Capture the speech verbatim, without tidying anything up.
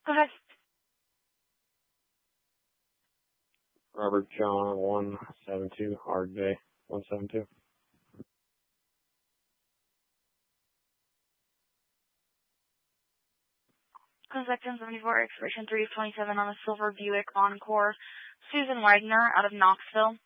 Go ahead. Robert John one seven two, R J one seven two. Section seventy-four, expiration three of twenty-seven on a silver Buick Encore. Susan Wagner out of Knoxville.